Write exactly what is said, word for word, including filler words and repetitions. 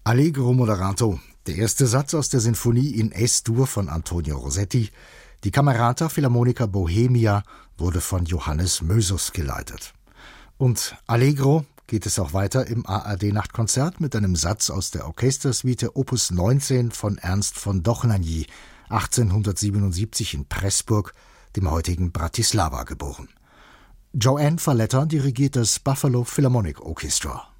Allegro moderato, der erste Satz aus der Sinfonie in Es-Dur von Antonio Rossetti. Die Camerata Philharmonica Bohemia wurde von Johannes Mösus geleitet. Und Allegro geht es auch weiter im A R D-Nachtkonzert mit einem Satz aus der Orchestersuite Opus neunzehn von Ernst von Dochnagny, achtzehnhundertsiebenundsiebzig in Pressburg, dem heutigen Bratislava, geboren. Joanne Falletta dirigiert das Buffalo Philharmonic Orchestra.